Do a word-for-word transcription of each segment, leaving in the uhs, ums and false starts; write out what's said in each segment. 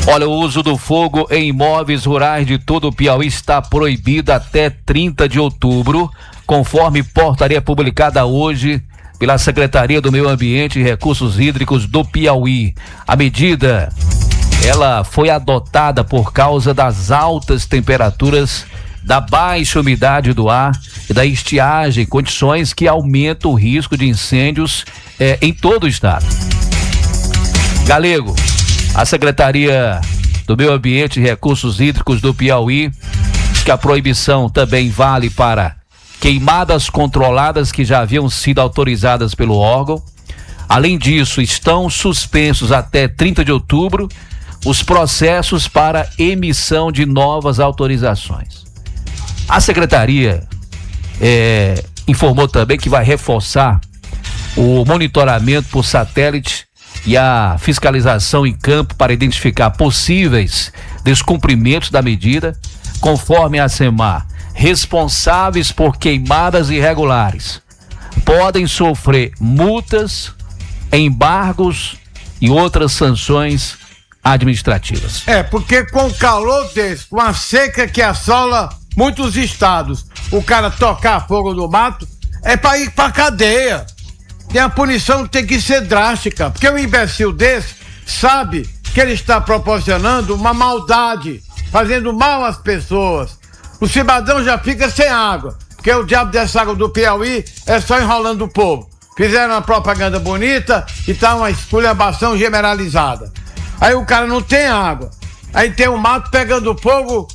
Olha, o uso do fogo em imóveis rurais de todo o Piauí está proibido até trinta de outubro, conforme portaria publicada hoje pela Secretaria do Meio Ambiente e Recursos Hídricos do Piauí. A medida, ela foi adotada por causa das altas temperaturas, da baixa umidade do ar e da estiagem, condições que aumentam o risco de incêndios eh, em todo o estado. Galego, a Secretaria do Meio Ambiente e Recursos Hídricos do Piauí diz que a proibição também vale para queimadas controladas que já haviam sido autorizadas pelo órgão. Além disso, estão suspensos até trinta de outubro os processos para emissão de novas autorizações. A Secretaria é, informou também que vai reforçar o monitoramento por satélite e a fiscalização em campo para identificar possíveis descumprimentos da medida, conforme a SEMAR. Responsáveis por queimadas irregulares podem sofrer multas, embargos e outras sanções administrativas. É, porque com o calor desse, com a seca que assola muitos estados, o cara tocar fogo no mato é pra ir pra cadeia. Tem a punição que tem que ser drástica, porque um imbecil desse sabe que ele está proporcionando uma maldade, fazendo mal às pessoas. O cidadão já fica sem água, porque o diabo dessa água do Piauí é só enrolando o povo. Fizeram uma propaganda bonita e tá uma esculhambação generalizada. Aí o cara não tem água, aí tem um mato pegando fogo,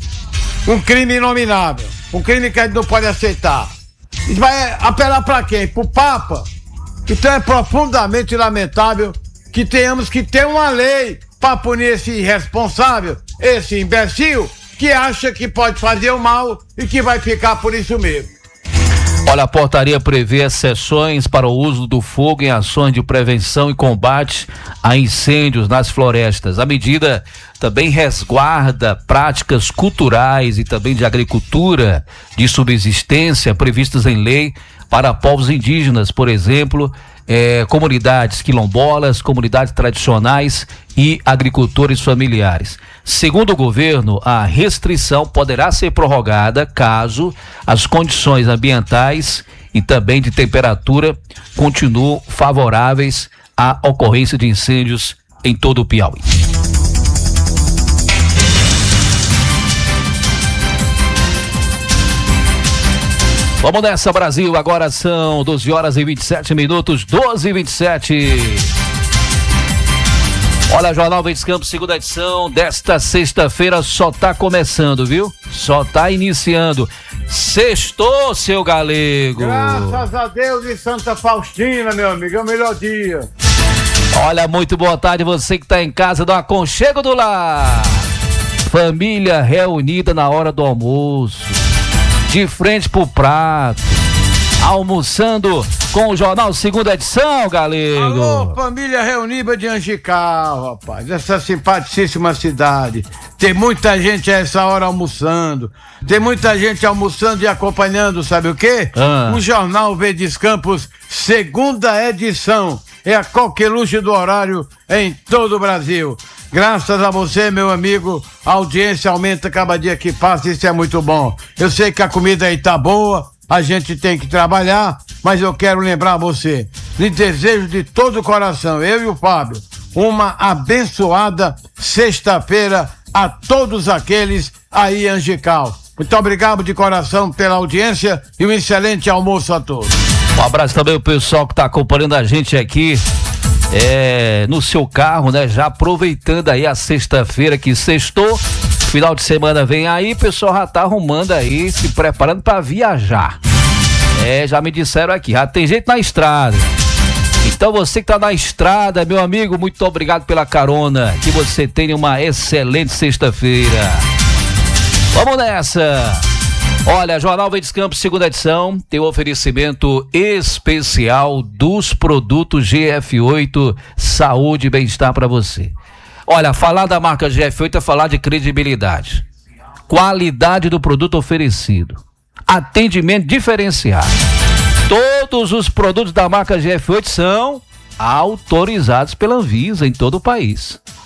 um crime inominável, um crime que a gente não pode aceitar. E vai apelar pra quem? Pro Papa? Então é profundamente lamentável que tenhamos que ter uma lei para punir esse irresponsável, esse imbecil que acha que pode fazer o mal e que vai ficar por isso mesmo. Olha, a portaria prevê exceções para o uso do fogo em ações de prevenção e combate a incêndios nas florestas. A medida também resguarda práticas culturais e também de agricultura de subsistência previstas em lei para povos indígenas, por exemplo, eh, comunidades quilombolas, comunidades tradicionais e agricultores familiares. Segundo o governo, a restrição poderá ser prorrogada caso as condições ambientais e também de temperatura continuem favoráveis à ocorrência de incêndios em todo o Piauí. Vamos nessa, Brasil, agora são doze horas e vinte e sete minutos, doze e vinte e sete. Olha, Jornal Verdes Campos, segunda edição desta sexta-feira só tá começando, viu? Só tá iniciando. Sextou, seu Galego. Graças a Deus e Santa Faustina, meu amigo, é o melhor dia. Olha, muito boa tarde, você que tá em casa do Aconchego do Lar. Família reunida na hora do almoço, de frente pro prato, almoçando com o Jornal Segunda Edição, Galego. Alô, família reunida de Angical, rapaz, essa simpaticíssima cidade. Tem muita gente a essa hora almoçando, tem muita gente almoçando e acompanhando, sabe o quê? Ah. O Jornal Verdes Campos, segunda edição. É a qualquer luxo do horário em todo o Brasil. Graças a você, meu amigo, a audiência aumenta cada dia que passa, isso é muito bom. Eu sei que a comida aí tá boa, a gente tem que trabalhar, mas eu quero lembrar você, lhe desejo de todo o coração, eu e o Fábio, uma abençoada sexta-feira a todos aqueles aí em Angical. Muito obrigado de coração pela audiência e um excelente almoço a todos. Um abraço também ao pessoal que tá acompanhando a gente aqui é, no seu carro, né? Já aproveitando aí a sexta-feira que sextou, final de semana vem aí, o pessoal já tá arrumando aí, se preparando para viajar. É, já me disseram aqui, já tem gente na estrada. Então você que tá na estrada, meu amigo, muito obrigado pela carona, que você tenha uma excelente sexta-feira. Vamos nessa! Olha, Jornal Verdes Campos, segunda edição, tem um oferecimento especial dos produtos G F oito, saúde e bem-estar para você. Olha, falar da marca G F oito é falar de credibilidade, qualidade do produto oferecido, atendimento diferenciado. Todos os produtos da marca G F oito são autorizados pela Anvisa em todo o país.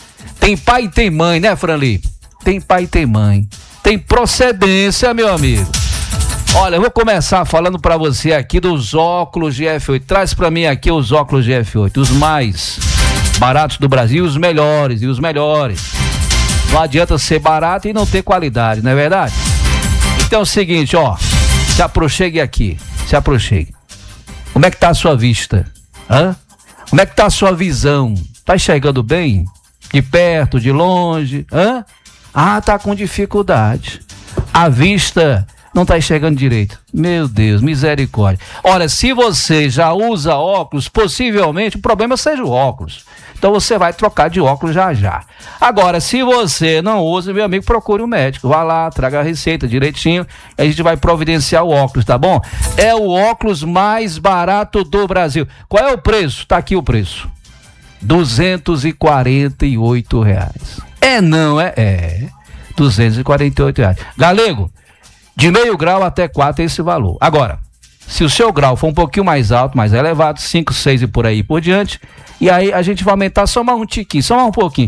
Tem pai e tem mãe, né, Franli? Tem pai e tem mãe. Tem procedência, meu amigo. Olha, eu vou começar falando pra você aqui dos óculos de F oito. Traz pra mim aqui os óculos de F oito, os mais baratos do Brasil, os melhores e os melhores. Não adianta ser barato e não ter qualidade, não é verdade? Então é o seguinte, ó, se aproxime aqui, se aproxime. Como é que tá a sua vista? Hã? Como é que tá a sua visão? Tá enxergando bem? De perto, de longe? Hã? Ah, tá com dificuldade. A vista não tá enxergando direito. Meu Deus, misericórdia. Olha, se você já usa óculos, possivelmente o problema seja o óculos. Então você vai trocar de óculos já já. Agora, se você não usa, meu amigo, procure um médico. Vá lá, traga a receita direitinho. A gente vai providenciar o óculos, tá bom? É o óculos mais barato do Brasil. Qual é o preço? Tá aqui o preço. duzentos e quarenta e oito reais. É não, é? É. duzentos e quarenta e oito reais. Galego, de meio grau até quatro é esse valor. Agora, se o seu grau for um pouquinho mais alto, mais elevado, cinco, seis e por aí por diante, e aí a gente vai aumentar só mais um tiquinho, só mais um pouquinho.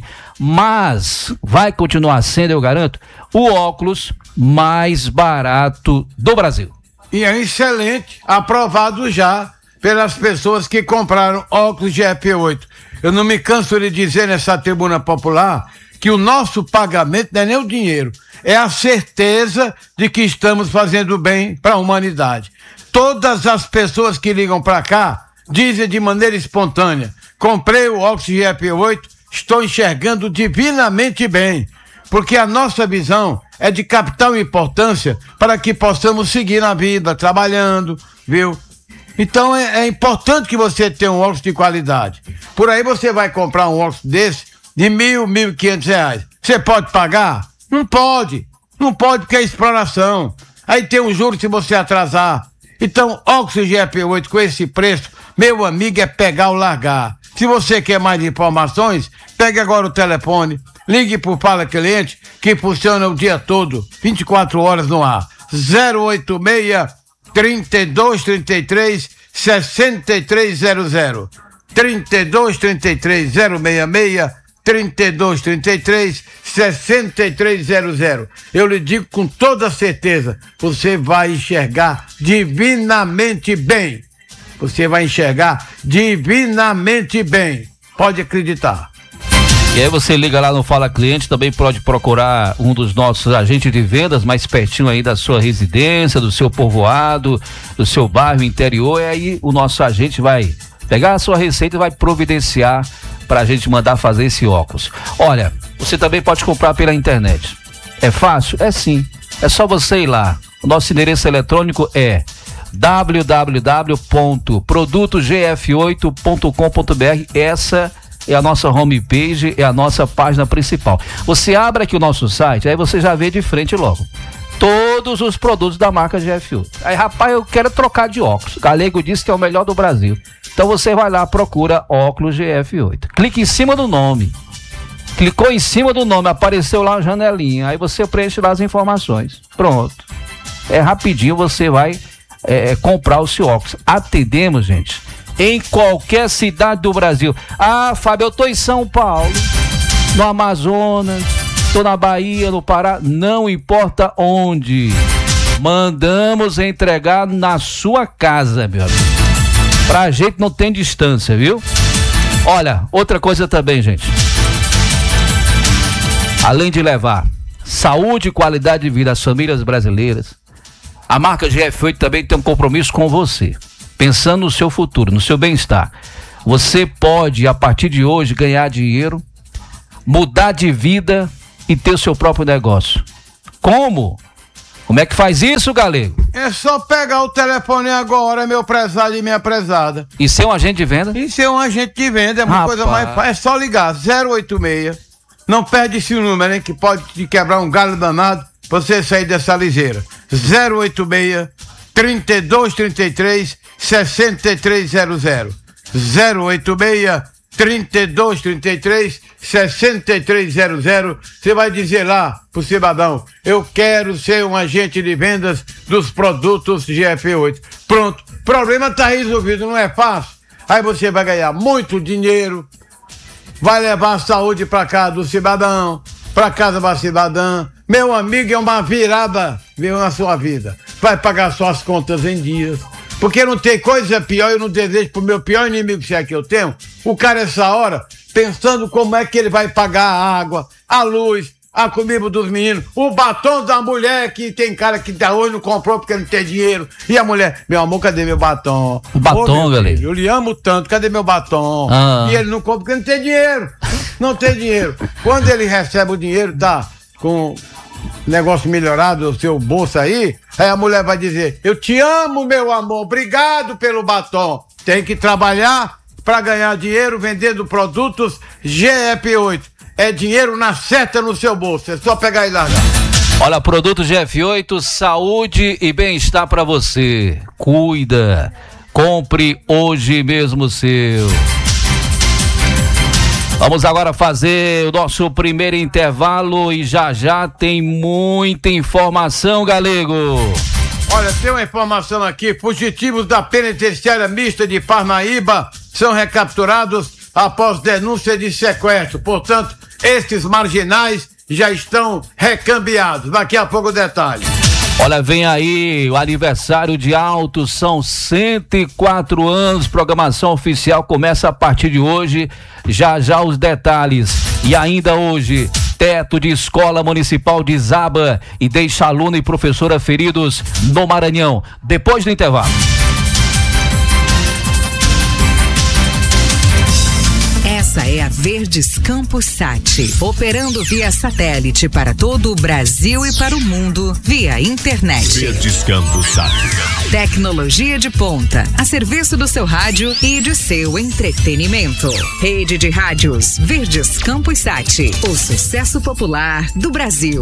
Mas vai continuar sendo, eu garanto, o óculos mais barato do Brasil. E é excelente, aprovado já pelas pessoas que compraram óculos de F oito. Eu não me canso de dizer nessa tribuna popular que o nosso pagamento não é nem o dinheiro, é a certeza de que estamos fazendo bem para a humanidade. Todas as pessoas que ligam para cá dizem de maneira espontânea: comprei o óculos de F oito, estou enxergando divinamente bem, porque a nossa visão é de capital importância para que possamos seguir na vida, trabalhando, viu? Então é, é importante que você tenha um óculos de qualidade. Por aí você vai comprar um óculos desse de mil, mil e quinhentos reais. Você pode pagar? Não pode. Não pode porque é exploração. Aí tem um juro se você atrasar. Então, óculos de F oito com esse preço, meu amigo, é pegar ou largar. Se você quer mais informações, pegue agora o telefone, ligue pro Fala Cliente, que funciona o dia todo, vinte e quatro horas no ar. zero oito seis, trinta e dois, trinta e três, sessenta e três zero zero. trinta e dois, trinta e três, zero seis seis, trinta e dois, trinta e três, sessenta e três zero zero. Eu lhe digo com toda certeza, você vai enxergar divinamente bem. Você vai enxergar divinamente bem. Pode acreditar. E aí você liga lá no Fala Cliente, também pode procurar um dos nossos agentes de vendas mais pertinho aí da sua residência, do seu povoado, do seu bairro interior, e aí o nosso agente vai pegar a sua receita e vai providenciar pra gente mandar fazer esse óculos. Olha, você também pode comprar pela internet. É fácil? É sim. É só você ir lá. O nosso endereço eletrônico é w w w ponto produto g f oito ponto com ponto b r. Essa é a nossa homepage, é a nossa página principal. Você abre aqui o nosso site, aí você já vê de frente logo todos os produtos da marca G F oito. Aí, rapaz, eu quero trocar de óculos. Galego disse que é o melhor do Brasil. Então você vai lá, procura óculos G F oito. Clique em cima do nome. Clicou em cima do nome, apareceu lá a janelinha. Aí você preenche lá as informações. Pronto. É rapidinho, você vai é, comprar o seu óculos. Atendemos, gente, em qualquer cidade do Brasil. Ah, Fábio, eu tô em São Paulo, no Amazonas, tô na Bahia, no Pará, não importa onde. Mandamos entregar na sua casa, meu amigo. Pra gente não tem distância, viu? Olha, outra coisa também, gente. Além de levar saúde e qualidade de vida às famílias brasileiras, a marca G F oito também tem um compromisso com você. Pensando no seu futuro, no seu bem-estar. Você pode, a partir de hoje, ganhar dinheiro, mudar de vida e ter o seu próprio negócio. Como? Como é que faz isso, Galego? É só pegar o telefone agora, meu prezado e minha prezada. E ser um agente de venda? E ser um agente de venda é uma Rapaz. coisa mais fácil. É só ligar, zero oito seis. Não perde esse número, hein, que pode te quebrar um galho danado pra você sair dessa ligeira. zero oito seis, trinta e dois, trinta e três, sessenta e três zero zero. zero oito seis, trinta e dois, trinta e três, sessenta e três zero zero. Você vai dizer lá pro cidadão: eu quero ser um agente de vendas dos produtos G F oito. Pronto, problema tá resolvido, não é fácil? Aí você vai ganhar muito dinheiro, vai levar a saúde para casa do cidadão, para casa da cidadã. Meu amigo, é uma virada, viu, na sua vida. Vai pagar suas contas em dias. Porque não tem coisa pior, eu não desejo pro meu pior inimigo, se é que eu tenho, o cara essa hora, pensando como é que ele vai pagar a água, a luz, a comida dos meninos, o batom da mulher, que tem cara que até hoje não comprou porque não tem dinheiro. E a mulher, meu amor, cadê meu batom? O batom, galera. Eu lhe amo tanto, cadê meu batom? Ah. E ele não compra porque não tem dinheiro. Não tem dinheiro. Quando ele recebe o dinheiro, tá com negócio melhorado, o seu bolso aí, aí a mulher vai dizer, eu te amo, meu amor, obrigado pelo batom. Tem que trabalhar para ganhar dinheiro vendendo produtos G F oito. É dinheiro na certa no seu bolso, é só pegar e largar. Olha, produto G F oito, saúde e bem-estar para você. Cuida, compre hoje mesmo o seu. Vamos agora fazer o nosso primeiro intervalo e já já tem muita informação, galego. Olha, tem uma informação aqui, fugitivos da penitenciária mista de Parnaíba são recapturados após denúncia de sequestro. Portanto, estes marginais já estão recambiados. Daqui a pouco o detalhe. Olha, vem aí o aniversário de Altos, são cento e quatro anos, programação oficial começa a partir de hoje, já já os detalhes. E ainda hoje, teto de escola municipal desaba e deixa aluno e professora feridos no Maranhão. Depois do intervalo. Essa é a Verdes Campus Sat, operando via satélite para todo o Brasil e para o mundo via internet. Verdes Campus Sat. Tecnologia de ponta, a serviço do seu rádio e de seu entretenimento. Rede de rádios Verdes Campus Sat, o sucesso popular do Brasil.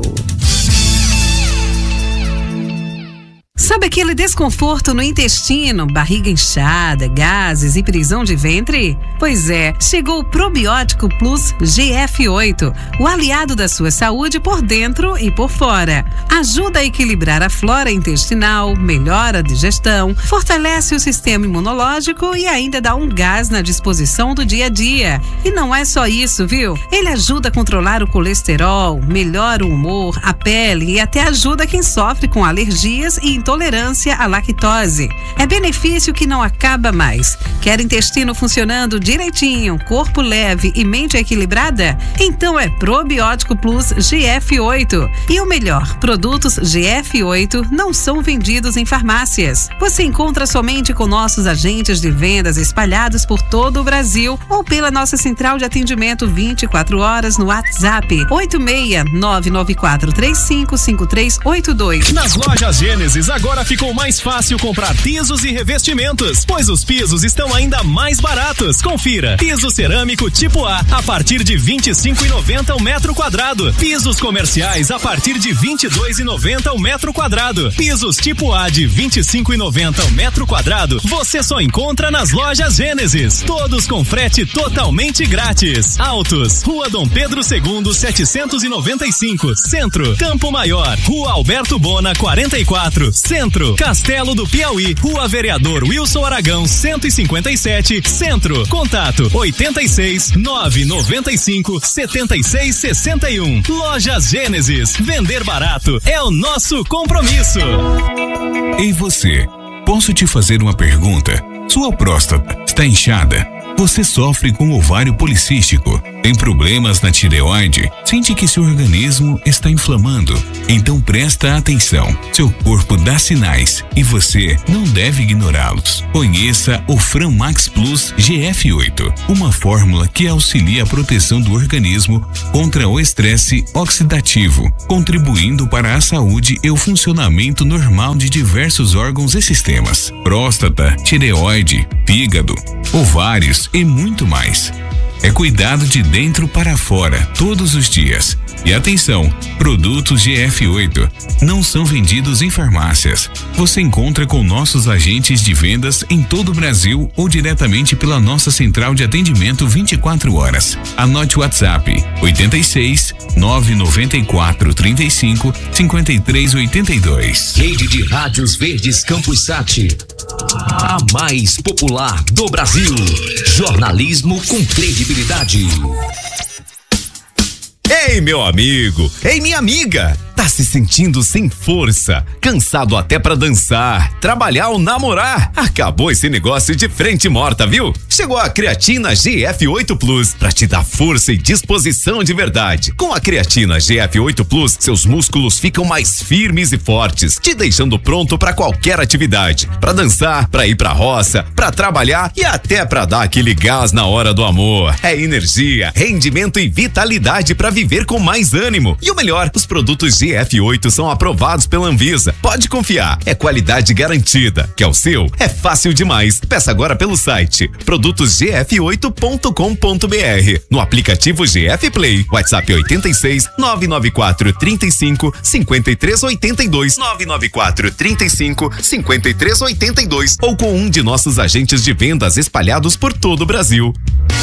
Sabe aquele desconforto no intestino, barriga inchada, gases e prisão de ventre? Pois é, chegou o Probiótico Plus G F oito, o aliado da sua saúde por dentro e por fora. Ajuda a equilibrar a flora intestinal, melhora a digestão, fortalece o sistema imunológico e ainda dá um gás na disposição do dia a dia. E não é só isso, viu? Ele ajuda a controlar o colesterol, melhora o humor, a pele e até ajuda quem sofre com alergias e intolerância à lactose. É benefício que não acaba mais. Quer intestino funcionando direitinho, corpo leve e mente equilibrada? Então é Probiótico Plus G F oito. E o melhor, produtos G F oito não são vendidos em farmácias. Você encontra somente com nossos agentes de vendas espalhados por todo o Brasil ou pela nossa central de atendimento vinte e quatro horas no WhatsApp oito seis nove nove quatro três cinco cinco três oito dois. Nas lojas Gênesis agora ficou mais fácil comprar pisos e revestimentos, pois os pisos estão ainda mais baratos. Confira: piso cerâmico tipo A a partir de vinte e cinco reais e noventa centavos o metro quadrado. Pisos comerciais a partir de vinte e dois reais e noventa centavos o metro quadrado. Pisos tipo A de vinte e cinco reais e noventa centavos o metro quadrado você só encontra nas lojas Gênesis. Todos com frete totalmente grátis. Altos, Rua Dom Pedro segundo, setecentos e noventa e cinco, Centro, Campo Maior, Rua Alberto Bona quarenta e quatro, Centro, Castelo do Piauí, Rua Vereador Wilson Aragão cento e cinquenta e sete, Centro. Contato oitenta e seis, nove noventa e cinco, setenta e seis, sessenta e um. Lojas Gênesis, vender barato é o nosso compromisso. Ei você, posso te fazer uma pergunta? Sua próstata está inchada? Você sofre com ovário policístico? Tem problemas na tireoide? Sente que seu organismo está inflamando? Então presta atenção. Seu corpo dá sinais e você não deve ignorá-los. Conheça o Framax Plus G F oito, uma fórmula que auxilia a proteção do organismo contra o estresse oxidativo, contribuindo para a saúde e o funcionamento normal de diversos órgãos e sistemas: próstata, tireoide, fígado, ovários e muito mais. É cuidado de dentro para fora, todos os dias. E atenção, produtos G F oito não são vendidos em farmácias. Você encontra com nossos agentes de vendas em todo o Brasil ou diretamente pela nossa central de atendimento vinte e quatro horas. Anote o WhatsApp oitenta e seis, nove noventa e quatro, trinta e cinco, cinquenta e três oitenta e dois. Rede de Rádios Verdes Campus Sat. A mais popular do Brasil. Jornalismo com credibilidade. Ei, meu amigo! Ei, minha amiga! Tá se sentindo sem força, cansado até pra dançar, trabalhar ou namorar? Acabou esse negócio de frente morta, viu? Chegou a creatina G F oito Plus pra te dar força e disposição de verdade. Com a creatina G F oito Plus, seus músculos ficam mais firmes e fortes, te deixando pronto pra qualquer atividade. Pra dançar, pra ir pra roça, pra trabalhar e até pra dar aquele gás na hora do amor. É energia, rendimento e vitalidade pra viver com mais ânimo. E o melhor, os produtos G F oito são aprovados pela Anvisa. Pode confiar, é qualidade garantida. Quer o seu? É fácil demais. Peça agora pelo site produtos g f oito ponto com ponto b r, no aplicativo G F Play, WhatsApp oito seis, nove nove quatro, trinta e cinco, cinquenta e três oitenta e dois, nove nove quatro, trinta e cinco, cinquenta e três oitenta e dois, ou com um de nossos agentes de vendas espalhados por todo o Brasil.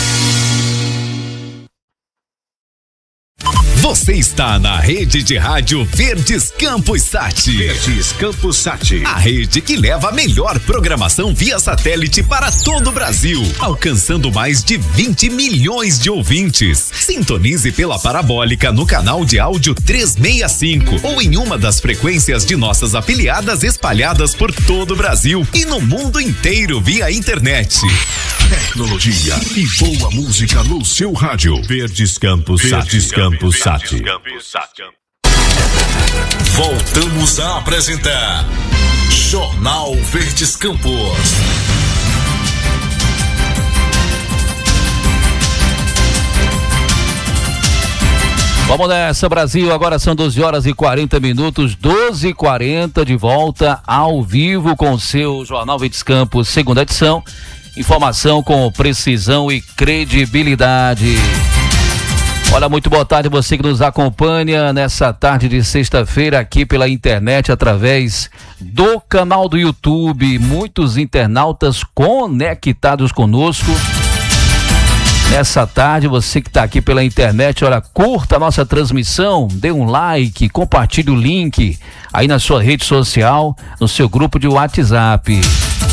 Você está na rede de rádio Verdes Campos Sat. Verdes Campos Sat. A rede que leva a melhor programação via satélite para todo o Brasil, alcançando mais de vinte milhões de ouvintes. Sintonize pela parabólica no canal de áudio trezentos e sessenta e cinco ou em uma das frequências de nossas afiliadas espalhadas por todo o Brasil e no mundo inteiro via internet. Tecnologia e boa música no seu rádio. Verdes Campos Sat. Verdes Campos Sat. Voltamos a apresentar Jornal Verdes Campos. Vamos nessa, Brasil. Agora são doze horas e quarenta minutos, doze e quarenta, de volta ao vivo com o seu Jornal Verdes Campos, segunda edição. Informação com precisão e credibilidade. Olha, muito boa tarde você que nos acompanha nessa tarde de sexta-feira aqui pela internet através do canal do YouTube. Muitos internautas conectados conosco. Nessa tarde, você que está aqui pela internet, olha, curta a nossa transmissão, dê um like, compartilhe o link aí na sua rede social, no seu grupo de WhatsApp.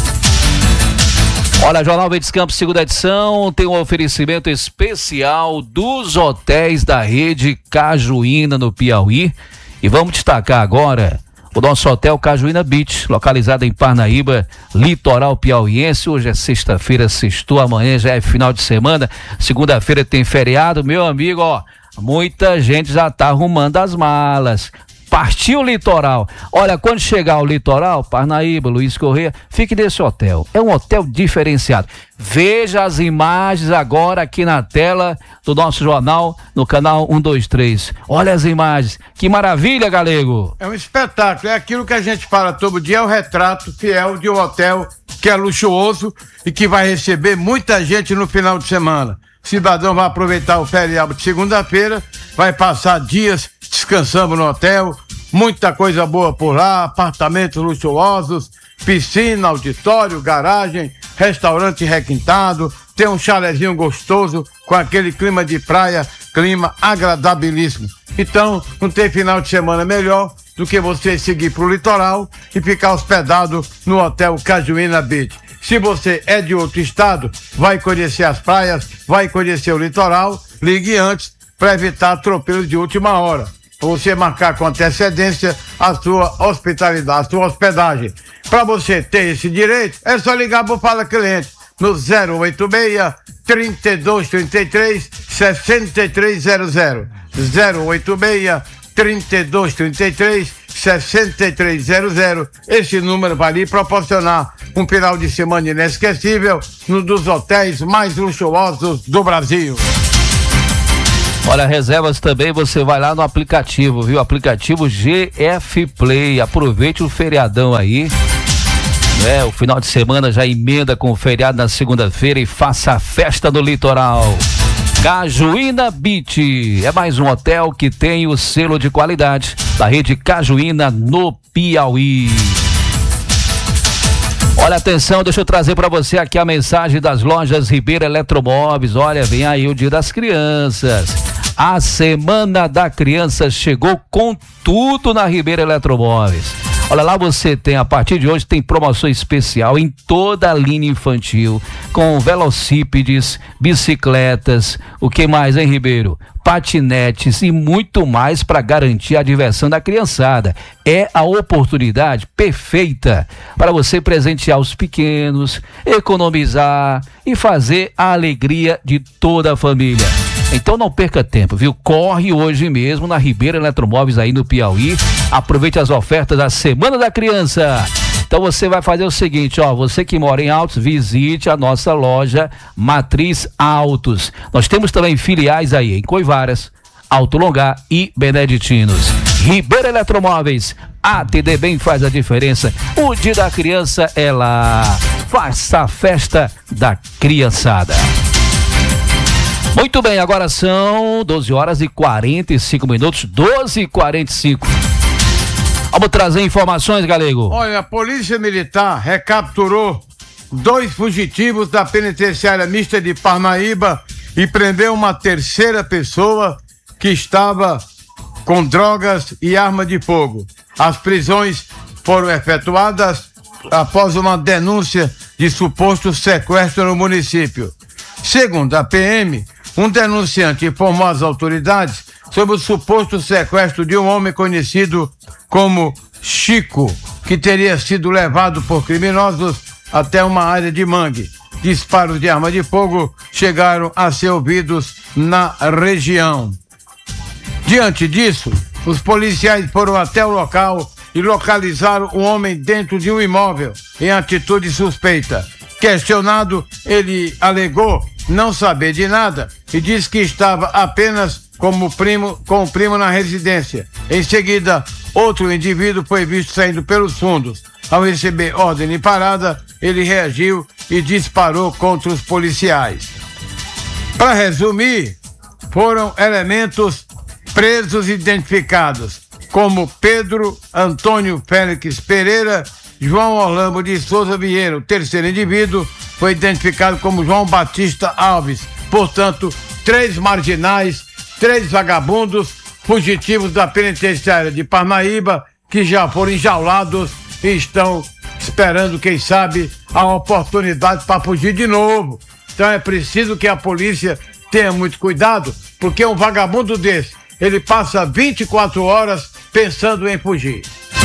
Olha, Jornal Verdes Campos, segunda edição, tem um oferecimento especial dos hotéis da rede Cajuína, no Piauí. E vamos destacar agora o nosso hotel Cajuína Beach, localizado em Parnaíba, litoral piauiense. Hoje é sexta-feira, sextou, amanhã já é final de semana. Segunda-feira tem feriado, meu amigo, ó, muita gente já tá arrumando as malas. Partiu o litoral. Olha, quando chegar ao litoral, Parnaíba, Luiz Correia, fique nesse hotel. É um hotel diferenciado. Veja as imagens agora aqui na tela do nosso jornal, no canal um dois três. Olha as imagens. Que maravilha, galego. É um espetáculo. É aquilo que a gente fala todo dia, é o retrato fiel de um hotel que é luxuoso e que vai receber muita gente no final de semana. O cidadão vai aproveitar o feriado de segunda-feira, vai passar dias descansando no hotel, muita coisa boa por lá, apartamentos luxuosos, piscina, auditório, garagem, restaurante requintado, tem um chalezinho gostoso com aquele clima de praia, clima agradabilíssimo. Então, não tem final de semana melhor do que você seguir pro litoral e ficar hospedado no hotel Cajuína Beach. Se você é de outro estado, vai conhecer as praias, vai conhecer o litoral, ligue antes para evitar atropelos de última hora. Para você marcar com antecedência a sua hospitalidade, a sua hospedagem. Para você ter esse direito, é só ligar para o Fala Cliente no zero oito seis, trinta e dois, trinta e três, sessenta e três zero zero. zero oito seis, trinta e dois, trinta e três, sessenta e três zero zero. Esse número vai lhe proporcionar um final de semana inesquecível num dos hotéis mais luxuosos do Brasil. Olha, reservas também, você vai lá no aplicativo, viu? Aplicativo G F Play. Aproveite o feriadão aí. É, o final de semana já emenda com o feriado na segunda-feira e faça a festa no litoral. Cajuína Beach é mais um hotel que tem o selo de qualidade da rede Cajuína no Piauí. Olha, atenção, deixa eu trazer para você aqui a mensagem das lojas Ribeira Eletromóveis. Olha, vem aí o Dia das Crianças. A Semana da Criança chegou com tudo na Ribeira Eletromóveis. Olha lá, você tem, a partir de hoje, tem promoção especial em toda a linha infantil, com velocípedes, bicicletas, o que mais, hein, Ribeiro? Patinetes e muito mais para garantir a diversão da criançada. É a oportunidade perfeita para você presentear os pequenos, economizar e fazer a alegria de toda a família. Então não perca tempo, viu? Corre hoje mesmo na Ribeira Eletromóveis aí no Piauí. Aproveite as ofertas da Semana da Criança. Então você vai fazer o seguinte, ó, você que mora em Altos, visite a nossa loja Matriz Autos. Nós temos também filiais aí em Coivaras, Alto Longar e Beneditinos. Ribeira Eletromóveis, A T D Bem faz a diferença. O dia da criança é lá. Faça a festa da criançada. Muito bem, agora são doze horas e quarenta e cinco minutos, doze e quarenta e cinco. Vamos trazer informações, Galego. Olha, a Polícia Militar recapturou dois fugitivos da penitenciária mista de Parnaíba e prendeu uma terceira pessoa que estava com drogas e arma de fogo. As prisões foram efetuadas após uma denúncia de suposto sequestro no município. Segundo a P M, um denunciante informou às autoridades sobre o suposto sequestro de um homem conhecido como Chico, que teria sido levado por criminosos até uma área de mangue. Disparos de arma de fogo chegaram a ser ouvidos na região. Diante disso, os policiais foram até o local e localizaram o homem dentro de um imóvel em atitude suspeita. Questionado, ele alegou não saber de nada e disse que estava apenas como primo, com o primo na residência. Em seguida, outro indivíduo foi visto saindo pelos fundos. Ao receber ordem de parada, ele reagiu e disparou contra os policiais. Para resumir, foram elementos presos e identificados como Pedro Antônio Félix Pereira, João Orlando de Souza Vieira. O terceiro indivíduo foi identificado como João Batista Alves. Portanto, três marginais, três vagabundos fugitivos da penitenciária de Parnaíba que já foram enjaulados e estão esperando, quem sabe, a oportunidade para fugir de novo. Então é preciso que a polícia tenha muito cuidado, porque um vagabundo desse, ele passa vinte e quatro horas pensando em fugir.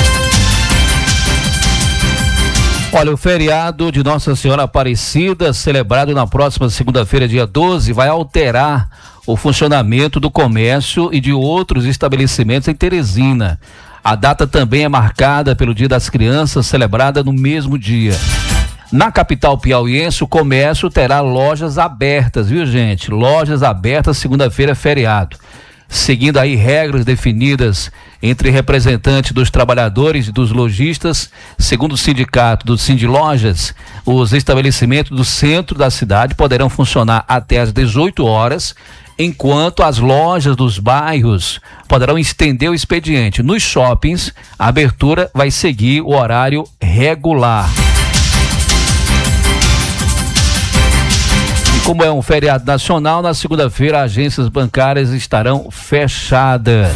Olha, o feriado de Nossa Senhora Aparecida, celebrado na próxima segunda-feira, dia doze, vai alterar o funcionamento do comércio e de outros estabelecimentos em Teresina. A data também é marcada pelo Dia das Crianças, celebrada no mesmo dia. Na capital piauiense, o comércio terá lojas abertas, viu, gente? Lojas abertas, segunda-feira é feriado. Seguindo aí regras definidas entre representantes dos trabalhadores e dos lojistas, segundo o sindicato do Sindilojas, os estabelecimentos do centro da cidade poderão funcionar até às dezoito horas, enquanto as lojas dos bairros poderão estender o expediente. Nos shoppings, a abertura vai seguir o horário regular. Como é um feriado nacional, na segunda-feira agências bancárias estarão fechadas.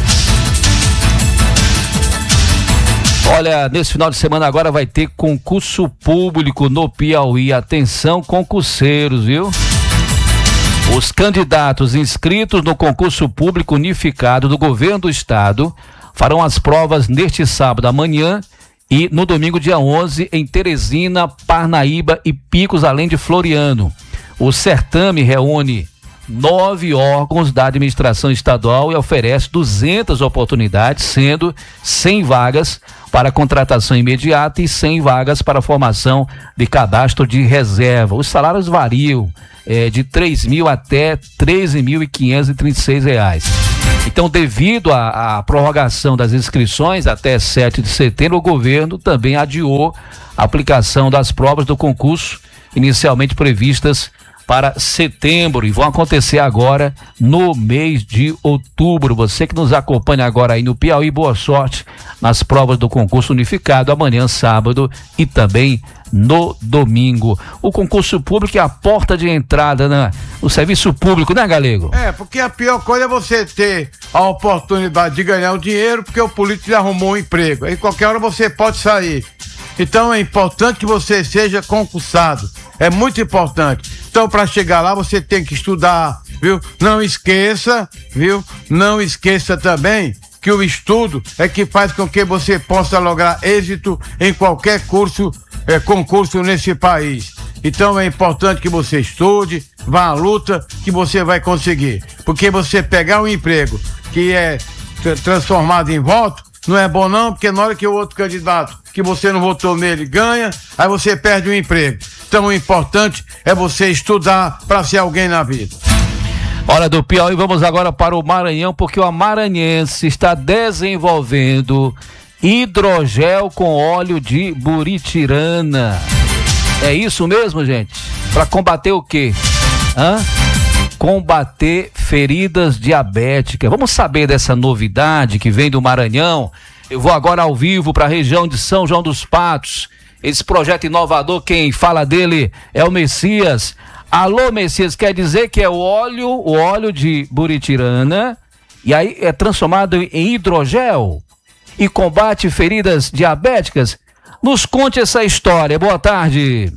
Olha, nesse final de semana agora vai ter concurso público no Piauí. Atenção, concurseiros, viu? Os candidatos inscritos no concurso público unificado do governo do estado farão as provas neste sábado amanhã e no domingo dia onze em Teresina, Parnaíba e Picos, além de Floriano. O certame reúne nove órgãos da administração estadual e oferece duzentas oportunidades, sendo cem vagas para contratação imediata e cem vagas para formação de cadastro de reserva. Os salários variam é, de três mil até treze mil quinhentos e trinta e seis reais. Então, devido à prorrogação das inscrições até sete de setembro, o governo também adiou a aplicação das provas do concurso inicialmente previstas para setembro e vão acontecer agora no mês de outubro. Você que nos acompanha agora aí no Piauí, boa sorte nas provas do concurso unificado amanhã, sábado e também no domingo. O concurso público é a porta de entrada na, no serviço público, né, Galego? É, porque a pior coisa é você ter a oportunidade de ganhar o dinheiro porque o político lhe arrumou um emprego. Aí qualquer hora você pode sair. Então é importante que você seja concursado. É muito importante. Então, para chegar lá, você tem que estudar, viu? Não esqueça, viu? Não esqueça também que o estudo é que faz com que você possa lograr êxito em qualquer curso, é, concurso nesse país. Então é importante que você estude, vá à luta, que você vai conseguir. Porque você pegar um emprego que é tra- transformado em voto, não é bom não, porque na hora que o outro candidato que você não votou nele ganha, aí você perde o emprego. Então o importante é você estudar para ser alguém na vida. Hora do Piauí, vamos agora para o Maranhão, porque o amaranhense está desenvolvendo hidrogel com óleo de buritirana. É isso mesmo, gente? Para combater o quê? Hã? Combater feridas diabéticas. Vamos saber dessa novidade que vem do Maranhão. Eu vou agora ao vivo para a região de São João dos Patos. Esse projeto inovador, quem fala dele é o Messias. Alô, Messias, quer dizer que é o óleo, o óleo de buritirana, e aí é transformado em hidrogel e combate feridas diabéticas? Nos conte essa história. Boa tarde.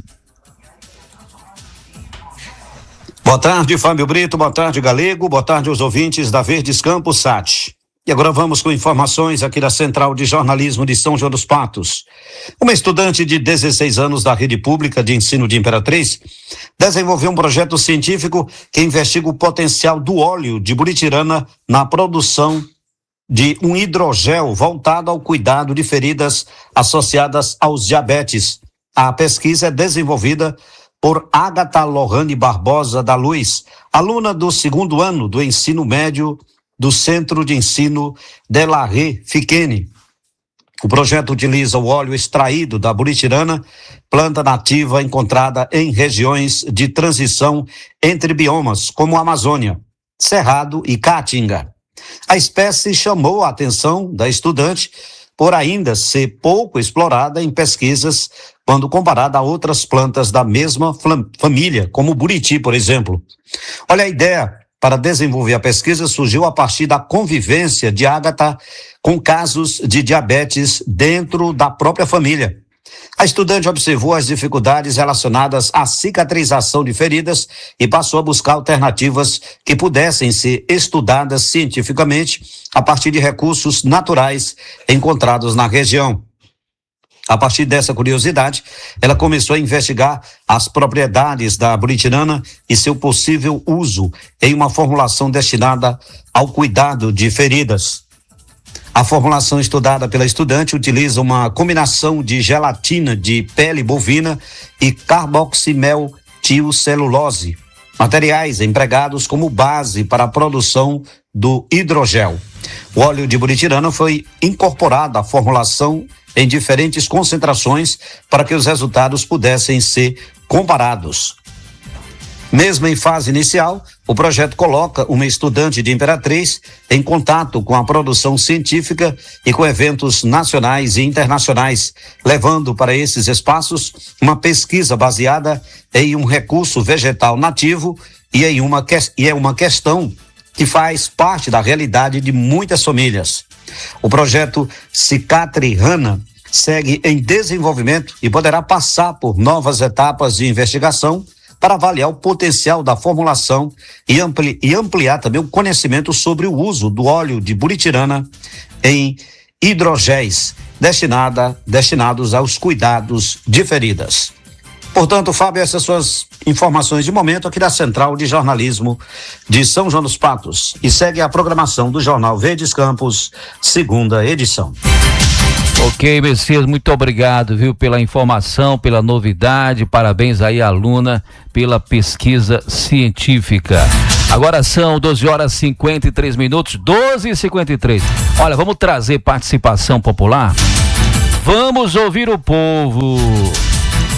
Boa tarde, Fábio Brito, boa tarde, Galego, boa tarde aos ouvintes da Verdes Campos Sat. E agora vamos com informações aqui da Central de Jornalismo de São João dos Patos. Uma estudante de dezesseis anos da Rede Pública de Ensino de Imperatriz desenvolveu um projeto científico que investiga o potencial do óleo de buritirana na produção de um hidrogel voltado ao cuidado de feridas associadas aos diabetes. A pesquisa é desenvolvida por Ágata Lohane Barbosa da Luz, aluna do segundo ano do ensino médio do Centro de Ensino Delarre Fiquene. O projeto utiliza o óleo extraído da buritirana, planta nativa encontrada em regiões de transição entre biomas, como a Amazônia, Cerrado e Caatinga. A espécie chamou a atenção da estudante por ainda ser pouco explorada em pesquisas quando comparada a outras plantas da mesma família, como o buriti, por exemplo. Olha, a ideia para desenvolver a pesquisa surgiu a partir da convivência de Ágata com casos de diabetes dentro da própria família. A estudante observou as dificuldades relacionadas à cicatrização de feridas e passou a buscar alternativas que pudessem ser estudadas cientificamente a partir de recursos naturais encontrados na região. A partir dessa curiosidade, ela começou a investigar as propriedades da buritirana e seu possível uso em uma formulação destinada ao cuidado de feridas. A formulação estudada pela estudante utiliza uma combinação de gelatina de pele bovina e carboximeltilcelulose, materiais empregados como base para a produção do hidrogel. O óleo de buritirana foi incorporado à formulação em diferentes concentrações para que os resultados pudessem ser comparados. Mesmo em fase inicial, o projeto coloca uma estudante de Imperatriz em contato com a produção científica e com eventos nacionais e internacionais, levando para esses espaços uma pesquisa baseada em um recurso vegetal nativo e em uma, e é uma questão que faz parte da realidade de muitas famílias. O projeto Cicatrihana segue em desenvolvimento e poderá passar por novas etapas de investigação para avaliar o potencial da formulação e, ampli, e ampliar também o conhecimento sobre o uso do óleo de buritirana em hidrogéis destinada, destinados aos cuidados de feridas. Portanto, Fábio, essas suas informações de momento aqui da Central de Jornalismo de São João dos Patos. E segue a programação do Jornal Verdes Campos, segunda edição. Ok, Messias, muito obrigado, viu, pela informação, pela novidade, parabéns aí, aluna, pela pesquisa científica. Agora são doze horas e cinquenta e três minutos, doze e cinquenta e três. Olha, vamos trazer participação popular? Vamos ouvir o povo.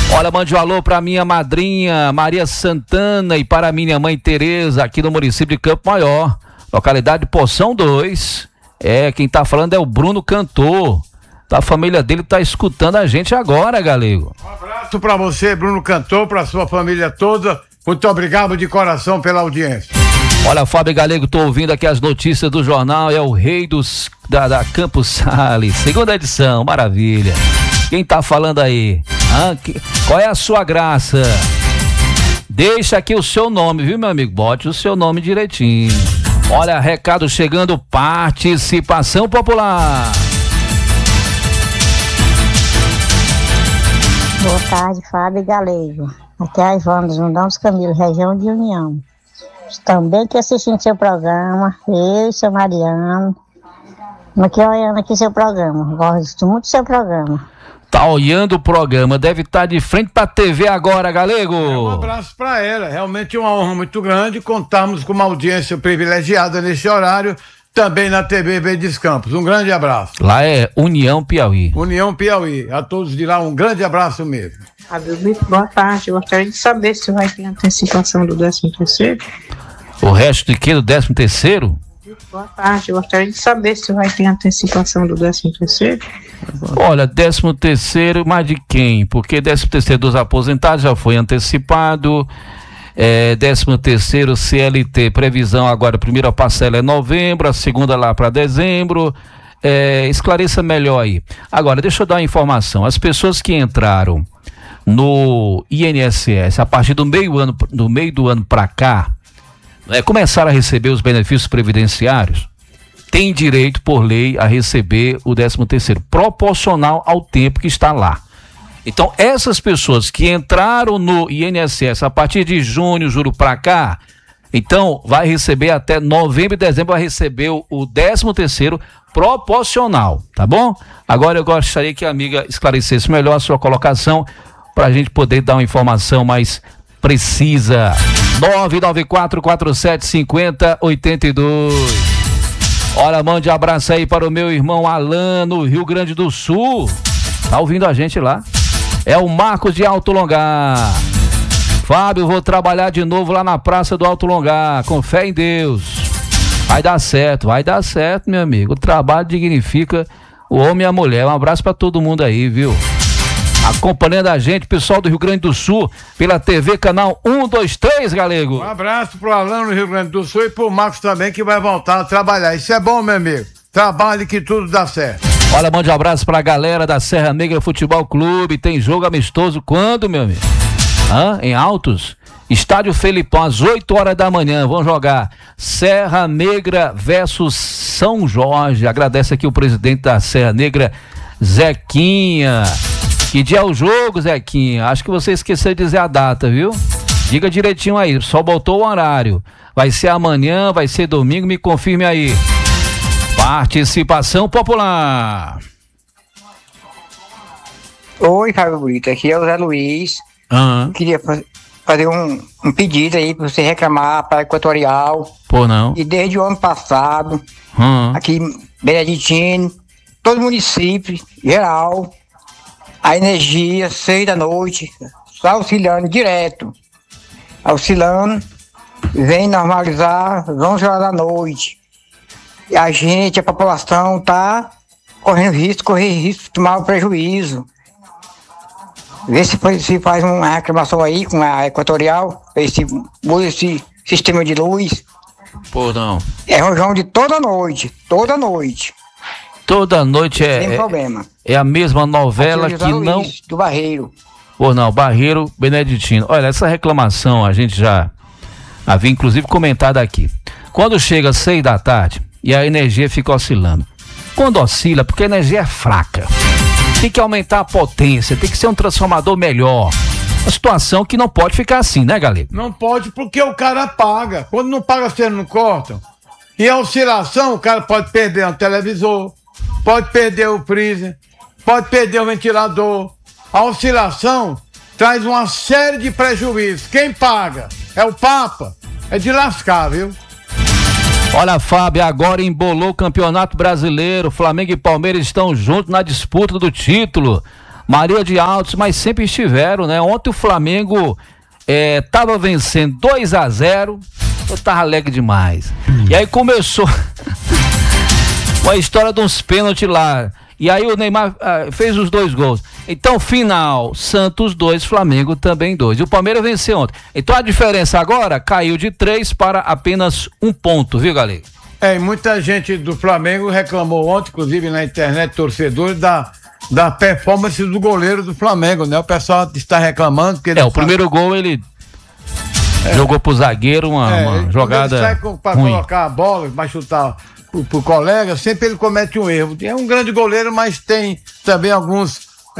Olha, mande um alô pra minha madrinha Maria Santana e para minha mãe Tereza, aqui no município de Campo Maior, localidade Poção dois. É, quem tá falando é o Bruno Cantor. A família dele tá escutando a gente agora, Galego. Um abraço pra você, Bruno Cantor, pra sua família toda. Muito obrigado de coração pela audiência. Olha, Fábio Galego, tô ouvindo aqui as notícias do jornal, é o rei dos, da, da Campos Sales, segunda edição, maravilha. Quem tá falando aí? Ah, que, qual é a sua graça? Deixa aqui o seu nome, viu, meu amigo? Bote o seu nome direitinho. Olha, recado chegando, participação popular. Boa tarde, Fábio Galego. Aqui é a Ivana dos Mundões Camilo, região de União. Também aqui assistindo seu programa, eu e seu Mariano. Aqui olhando aqui seu programa, gosto muito do seu programa. Tá olhando o programa, deve estar de frente pra T V agora, Galego. É, um abraço pra ela, realmente uma honra muito grande contarmos com uma audiência privilegiada nesse horário, também na T V Verdes Campos. Um grande abraço. Lá é União Piauí. União Piauí, a todos de lá um grande abraço mesmo. Fábio Brito, boa tarde, eu gostaria de saber se vai ter antecipação do décimo terceiro. O resto de que do décimo terceiro? Boa tarde, eu gostaria de saber se vai ter antecipação do décimo terceiro. Olha, décimo terceiro, mas de quem? Porque décimo terceiro dos aposentados já foi antecipado. É, décimo terceiro C L T, previsão agora, a primeira parcela é novembro, a segunda lá para dezembro. É, esclareça melhor aí. Agora, deixa eu dar uma informação. As pessoas que entraram no I N S S a partir do meio, ano, do meio do ano para cá, é, começaram a receber os benefícios previdenciários, tem direito por lei a receber o décimo terceiro, proporcional ao tempo que está lá. Então, essas pessoas que entraram no I N S S a partir de junho, julho para cá, então vai receber até novembro e dezembro, vai receber o, o décimo terceiro proporcional, tá bom? Agora eu gostaria que a amiga esclarecesse melhor a sua colocação, para a gente poder dar uma informação mais precisa. nove nove quatro quatro sete cinco zero oito dois. Olha, mande um abraço aí para o meu irmão Alan, no Rio Grande do Sul. Tá ouvindo a gente lá? É o Marcos de Alto Longar. Fábio, vou trabalhar de novo lá na Praça do Alto Longar, com fé em Deus. Vai dar certo, vai dar certo, meu amigo. O trabalho dignifica o homem e a mulher. Um abraço para todo mundo aí, viu? Acompanhando a gente, pessoal do Rio Grande do Sul, pela T V Canal um, dois, três, Galego. Um abraço pro Alan no Rio Grande do Sul e pro Marcos também, que vai voltar a trabalhar. Isso é bom, meu amigo. Trabalhe que tudo dá certo. Olha, mande um abraço pra galera da Serra Negra Futebol Clube. Tem jogo amistoso quando, meu amigo? Hã? Em Altos? Estádio Felipão, às oito horas da manhã. Vão jogar Serra Negra versus São Jorge. Agradece aqui o presidente da Serra Negra, Zequinha. Que dia é o jogo, Zequinha? Acho que você esqueceu de dizer a data, viu? Diga direitinho aí, só botou o horário. Vai ser amanhã, vai ser domingo, me confirme aí. Participação popular. Oi, Fábio Brito, aqui é o Zé Luiz. Uhum. Queria fazer um, um pedido aí para você reclamar para a Equatorial. Pô, não. E desde o ano passado, uhum. aqui em Beneditino, todo município, geral, a energia, seis da noite, só auxiliando direto. Auxiliando, vem normalizar, onze horas da noite. E a gente, a população, tá correndo risco, correr risco de tomar um prejuízo. Vê se, se faz uma reclamação aí com a Equatorial, esse, esse sistema de luz. Pô, não. É rojão de toda noite, toda noite. Toda noite é. Sem é, problema. É a mesma novela que Luiz, não. Do Barreiro. Pô, não, Barreiro Beneditino. Olha, essa reclamação a gente já havia inclusive comentado aqui. Quando chega às seis da tarde e a energia fica oscilando. Quando oscila, porque a energia é fraca. Tem que aumentar a potência, tem que ser um transformador melhor. Uma situação que não pode ficar assim, né, Galego? Não pode porque o cara paga. Quando não paga, vocês não cortam. E a oscilação, o cara pode perder um televisor, pode perder o freezer, pode perder o ventilador. A oscilação traz uma série de prejuízos. Quem paga? É o Papa. É de lascar, viu? Olha, Fábio, agora embolou o Campeonato Brasileiro. Flamengo e Palmeiras estão juntos na disputa do título. Maria de Altos, mas sempre estiveram, né? Ontem o Flamengo é, tava vencendo dois a zero, eu tava alegre demais. Hum. E aí começou a história de uns pênaltis lá. E aí o Neymar ah, fez os dois gols. Então, final, Santos dois, Flamengo também dois. E o Palmeiras venceu ontem. Então a diferença agora caiu de três para apenas um ponto, viu, galera? É, e muita gente do Flamengo reclamou ontem, inclusive na internet, torcedores, da, da performance do goleiro do Flamengo, né? O pessoal está reclamando. Que ele é, o primeiro faz... gol ele é. jogou pro zagueiro uma, é, uma jogada ele sai para colocar a bola, vai chutar pro colega, sempre ele comete um erro. É um grande goleiro, mas tem também alguns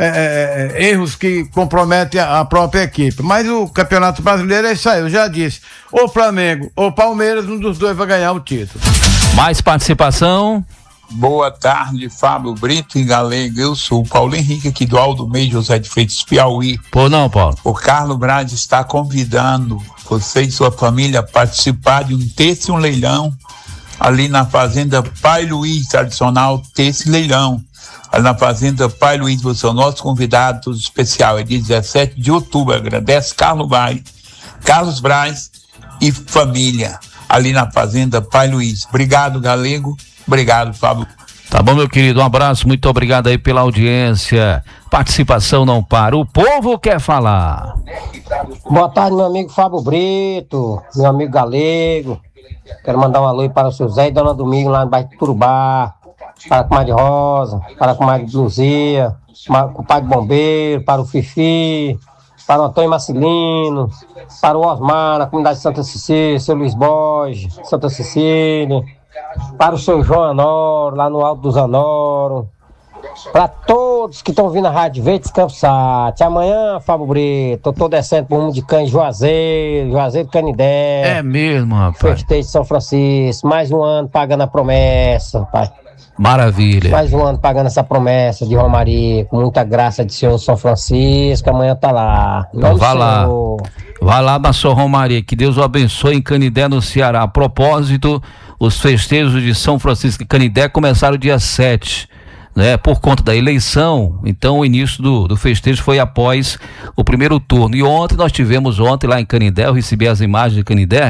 é, é, erros que comprometem a, a própria equipe. Mas o Campeonato Brasileiro é isso aí, eu já disse. Ou Flamengo ou Palmeiras, um dos dois vai ganhar o título. Mais participação. Boa tarde, Fábio Brito e Galego. Eu sou o Paulo Henrique, aqui do Aldo Meio José de Freitas, Piauí. Pô, não, Paulo. O Carlos Braz está convidando você e sua família a participar de um terço e um leilão ali na Fazenda Pai Luiz, tradicional terço e leilão. Ali na Fazenda Pai Luiz, você é o nosso convidado todo especial. É dia dezessete de outubro. Agradece Carlos Braz, Carlos Braz e família ali na Fazenda Pai Luiz. Obrigado, Galego. Obrigado, Fábio. Tá bom, meu querido, um abraço, muito obrigado aí pela audiência. Participação não para, o povo quer falar. Boa tarde, meu amigo Fábio Brito, meu amigo Galego. Quero mandar um alô para o seu Zé e Dona Domingo lá no bairro de Turubá, para a comadre Rosa, para a comadre Luzia, para o pai de bombeiro, para o Fifi, para o Antônio Marcelino, para o Osmar, na comunidade de Santa Cecília, seu Luiz Borges, Santa Cecília, para o seu João Anoro, lá no Alto dos Anoro, para todos que estão vindo a Rádio Verdes Campos Sat. Amanhã, Fábio Brito, eu tô descendo pro rumo de Cães Juazeiro, Juazeiro Canidé. É mesmo, rapaz. Festejo de São Francisco, mais um ano pagando a promessa, rapaz. Maravilha. Mais um ano pagando essa promessa de Romaria, com muita graça de Senhor São Francisco, amanhã tá lá. Então, vá lá, vá lá na sua Romaria, que Deus o abençoe em Canidé, no Ceará. A propósito, os festejos de São Francisco e Canidé começaram dia sete, né? Por conta da eleição, então o início do, do festejo foi após o primeiro turno. E ontem nós tivemos, ontem lá em Canidé, eu recebi as imagens de Canidé.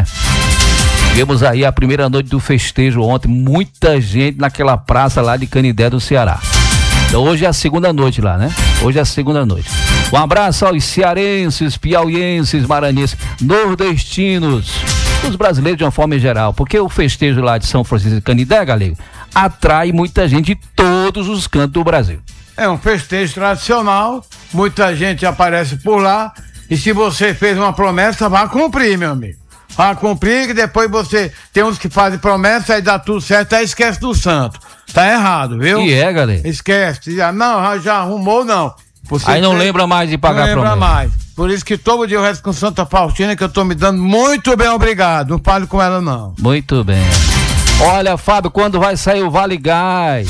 Tivemos aí a primeira noite do festejo ontem, muita gente naquela praça lá de Canidé do Ceará. Então hoje é a segunda noite lá, né? Hoje é a segunda noite. Um abraço aos cearenses, piauienses, maranhenses, nordestinos, os brasileiros de uma forma geral, porque o festejo lá de São Francisco de Canidé, galego, atrai muita gente de todos os cantos do Brasil. É um festejo tradicional, muita gente aparece por lá, e se você fez uma promessa, vá cumprir, meu amigo. Vá cumprir, que depois você tem uns que fazem promessa, aí dá tudo certo, aí esquece do santo. Tá errado, viu? E é, galera. Esquece. Não, já arrumou, não. Você aí não tem... lembra mais de pagar promessa. Não lembra mais. Por isso que todo dia eu rezo com Santa Faustina, que eu tô me dando muito bem, obrigado. Não fale com ela, não. Muito bem. Olha, Fábio, quando vai sair o Vale Gás?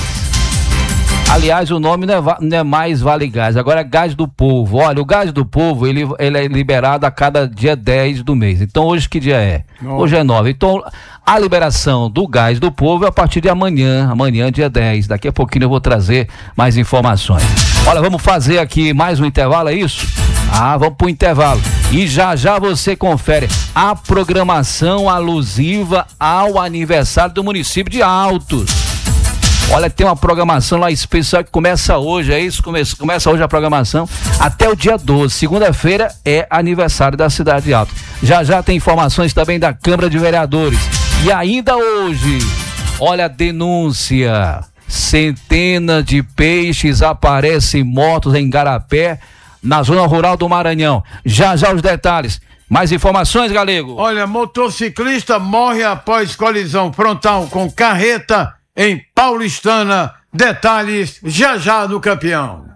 Aliás, o nome não é, não é mais Vale Gás, agora é Gás do Povo. Olha, o Gás do Povo, ele, ele é liberado a cada dia dez do mês. Então, hoje que dia é? Nossa. Hoje é nove. Então, a liberação do Gás do Povo é a partir de amanhã, amanhã, dia dez. Daqui a pouquinho eu vou trazer mais informações. Olha, vamos fazer aqui mais um intervalo, é isso? Ah, vamos pro intervalo. E já já você confere a programação alusiva ao aniversário do município de Altos. Olha, tem uma programação lá especial que começa hoje, é isso? Começa, começa hoje a programação até o dia doze. Segunda-feira é aniversário da cidade de Altos. Já já tem informações também da Câmara de Vereadores. E ainda hoje, olha a denúncia. Centenas de peixes aparecem mortos em Garapé, na zona rural do Maranhão. Já já os detalhes. Mais informações, Galego? Olha, motociclista morre após colisão frontal com carreta em Paulistana. Detalhes já já no Campeão.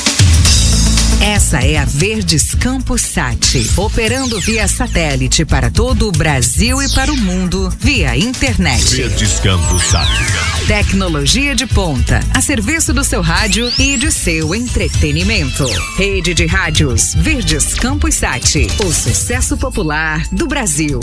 Essa é a Verdes Campos Sat, operando via satélite para todo o Brasil e para o mundo via internet. Verdes Campos Sat. Tecnologia de ponta, a serviço do seu rádio e de seu entretenimento. Rede de rádios Verdes Campos Sat, o sucesso popular do Brasil.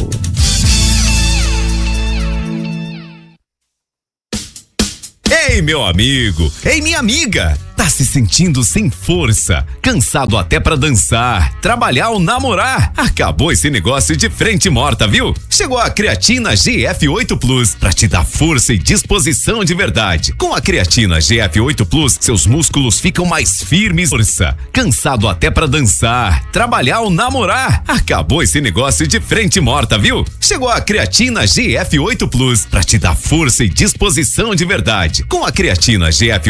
Ei, meu amigo, ei, minha amiga, tá se sentindo sem força, cansado até pra dançar, trabalhar ou namorar? Acabou esse negócio de frente morta, viu? Chegou a creatina G F oito Plus pra te dar força e disposição de verdade. Com a creatina G F oito Plus, seus músculos ficam mais firmes, força, cansado até pra dançar, trabalhar ou namorar? Acabou esse negócio de frente morta, viu? Chegou a creatina G F oito Plus pra te dar força e disposição de verdade. Com a creatina G F